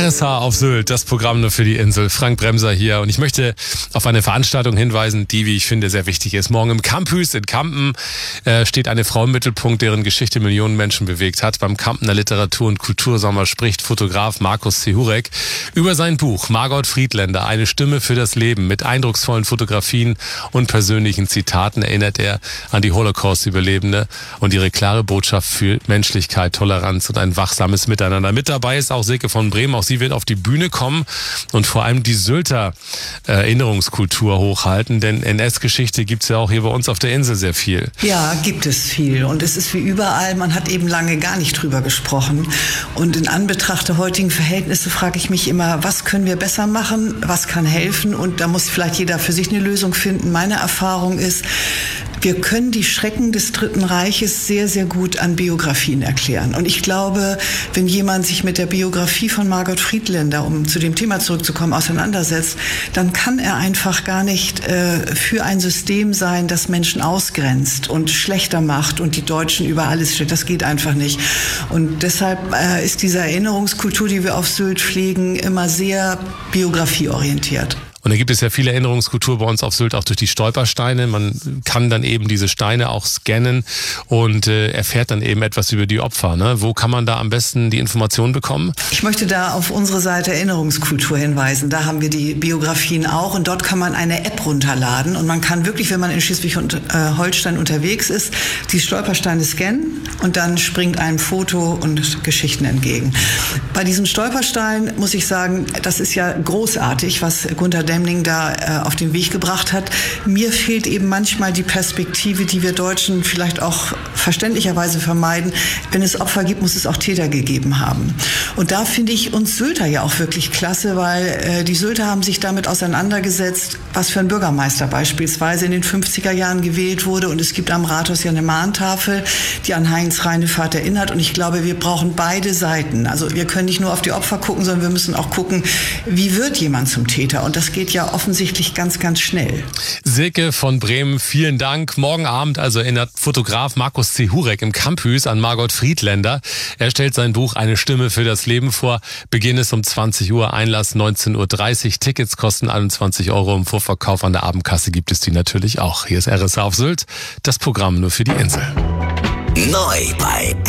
RSH auf Sylt, das Programm nur für die Insel. Frank Bremser hier und ich möchte auf eine Veranstaltung hinweisen, die, wie ich finde, sehr wichtig ist. Morgen im Campus in Kampen steht eine Frau im Mittelpunkt, deren Geschichte Millionen Menschen bewegt hat. Beim Kampener Literatur- und Kultursommer spricht Fotograf Markus Zehurek über sein Buch Margot Friedländer, eine Stimme für das Leben. Mit eindrucksvollen Fotografien und persönlichen Zitaten erinnert er an die Holocaust-Überlebende und ihre klare Botschaft für Menschlichkeit, Toleranz und ein wachsames Miteinander. Mit dabei ist auch Silke von Bremen. Auch sie wird auf die Bühne kommen und vor allem die Sylter Erinnerungskultur hochhalten, denn NS-Geschichte gibt's ja auch hier bei uns auf der Insel sehr viel. Ja, gibt es viel und es ist wie überall, man hat eben lange gar nicht drüber gesprochen und in Anbetracht der heutigen Verhältnisse frage ich mich immer, was können wir besser machen, was kann helfen und da muss vielleicht jeder für sich eine Lösung finden. Meine Erfahrung ist, wir können die Schrecken des Dritten Reiches sehr, sehr gut an Biografien erklären. Und ich glaube, wenn jemand sich mit der Biografie von Margot Friedländer, um zu dem Thema zurückzukommen, auseinandersetzt, dann kann er einfach gar nicht für ein System sein, das Menschen ausgrenzt und schlechter macht und die Deutschen über alles steht. Das geht einfach nicht. Und deshalb ist diese Erinnerungskultur, die wir auf Sylt pflegen, immer sehr biografieorientiert. Und da gibt es ja viel Erinnerungskultur bei uns auf Sylt, auch durch die Stolpersteine. Man kann dann eben diese Steine auch scannen und erfährt dann eben etwas über die Opfer. Ne? Wo kann man da am besten die Informationen bekommen? Ich möchte da auf unsere Seite Erinnerungskultur hinweisen. Da haben wir die Biografien auch und dort kann man eine App runterladen und man kann wirklich, wenn man in Schleswig-Holstein unterwegs ist, die Stolpersteine scannen und dann springt einem Foto und Geschichten entgegen. Bei diesem Stolperstein muss ich sagen, das ist ja großartig, was Gunter Demling da auf den Weg gebracht hat. Mir fehlt eben manchmal die Perspektive, die wir Deutschen vielleicht auch verständlicherweise vermeiden. Wenn es Opfer gibt, muss es auch Täter gegeben haben. Und da finde ich uns Sylter ja auch wirklich klasse, weil die Sylter haben sich damit auseinandergesetzt, was für ein Bürgermeister beispielsweise in den 50er Jahren gewählt wurde. Und es gibt am Rathaus ja eine Mahntafel, die an Heinz Reinefahrt erinnert. Und ich glaube, wir brauchen beide Seiten. Also wir können nicht nur auf die Opfer gucken, sondern wir müssen auch gucken, wie wird jemand zum Täter? Und das geht ja offensichtlich ganz, ganz schnell. Silke von Bremen, vielen Dank. Morgen Abend also erinnert Fotograf Markus Zehurek im Campus an Margot Friedländer. Er stellt sein Buch Eine Stimme für das Leben vor. Beginn ist um 20 Uhr, Einlass 19.30 Uhr. Tickets kosten 21 €. Im Vorverkauf an der Abendkasse gibt es die natürlich auch. Hier ist RSH auf Sylt, das Programm nur für die Insel. Neu bei